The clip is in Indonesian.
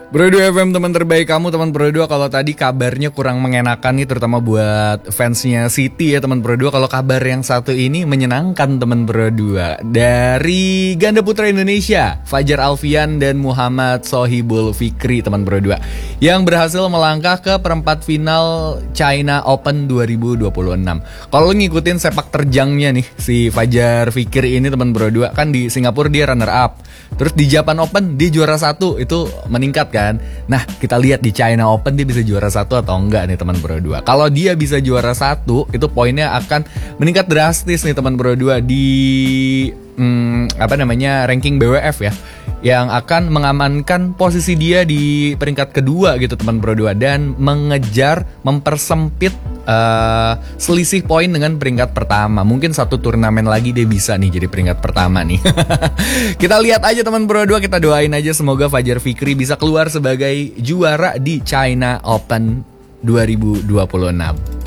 Bro 2 FM, teman terbaik kamu, teman Bro 2. Kalau tadi kabarnya kurang mengenakan nih, terutama buat fansnya City ya teman Bro 2. Kalau kabar yang satu ini menyenangkan teman Bro 2. Dari ganda putra Indonesia, Fajar Alfian dan Muhammad Sohibul Fikri teman Bro 2, yang berhasil melangkah ke perempat final China Open 2026. Kalau ngikutin sepak terjangnya nih, si Fajar Fikri ini teman Bro 2, kan di Singapura dia runner up. Terus di Japan Open dia juara 1, itu meningkat kan. Nah, kita lihat di China Open dia bisa juara 1 atau enggak nih teman Bro 2. Kalau dia bisa juara 1, itu poinnya akan meningkat drastis nih teman Bro 2 di ranking BWF ya, yang akan mengamankan posisi dia di peringkat kedua gitu teman Bro 2, dan mengejar mempersempit selisih poin dengan peringkat pertama. Mungkin satu turnamen lagi dia bisa nih jadi peringkat pertama nih. Kita lihat aja teman Bro 2, kita doain aja semoga Fajar Fikri bisa keluar sebagai juara di China Open 2026.